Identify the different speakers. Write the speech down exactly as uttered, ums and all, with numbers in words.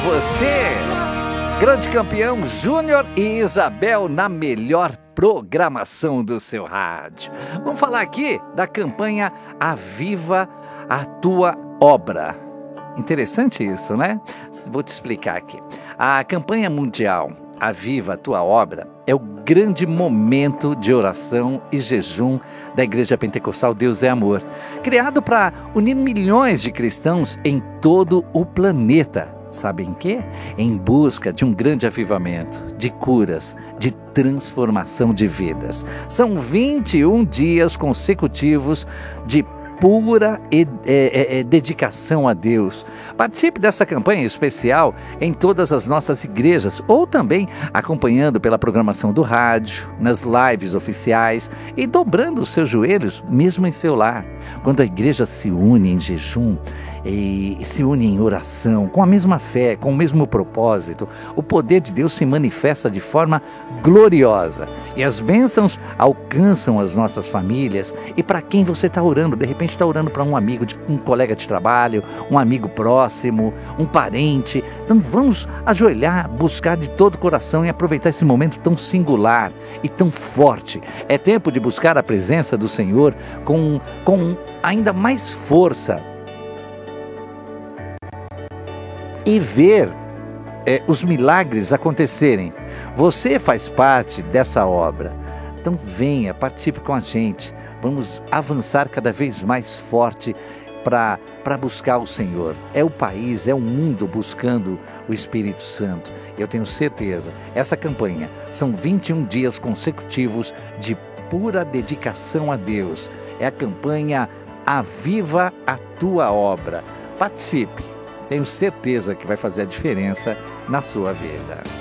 Speaker 1: Você, grande campeão Júnior e Isabel na melhor programação do seu rádio. Vamos falar aqui da campanha Aviva a Tua Obra. Interessante isso, né? Vou te explicar aqui. A campanha mundial Aviva a Tua Obra é o grande momento de oração e jejum da Igreja Pentecostal Deus é Amor, criado para unir milhões de cristãos em todo o planeta. Sabem em quê? Em busca de um grande avivamento, de curas, de transformação de vidas. São vinte e um dias consecutivos de pura e, é, é, dedicação a Deus. Participe dessa campanha especial em todas as nossas igrejas ou também acompanhando pela programação do rádio, nas lives oficiais e dobrando os seus joelhos mesmo em seu lar. Quando a igreja se une em jejum e se une em oração, com a mesma fé, com o mesmo propósito, o poder de Deus se manifesta de forma gloriosa e as bênçãos alcançam as nossas famílias. E para quem você está orando? De repente está orando para um amigo, de, um colega de trabalho, um amigo próximo, um parente. Então vamos ajoelhar, buscar de todo o coração e aproveitar esse momento tão singular e tão forte. É tempo de buscar a presença do Senhor com, com ainda mais força e ver é, os milagres acontecerem. Você faz parte dessa obra. Então venha, participe com a gente. Vamos avançar cada vez mais forte para para buscar o Senhor. É o país, é o mundo buscando o Espírito Santo. Eu tenho certeza, essa campanha são vinte e um dias consecutivos de pura dedicação a Deus. É a campanha Aviva a Tua Obra. Participe. Tenho certeza que vai fazer a diferença na sua vida.